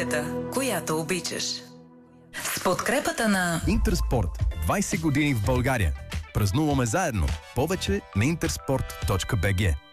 музиката, която обичаш. С подкрепата на Интерспорт. 20 години в България. Празнуваме заедно. Повече на intersport.bg.